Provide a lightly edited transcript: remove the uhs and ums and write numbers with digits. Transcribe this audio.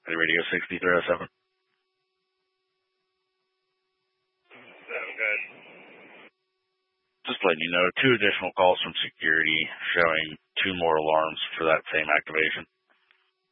Radio 6307. Okay. Just letting you know, 2 additional calls from security showing 2 more alarms for that same activation.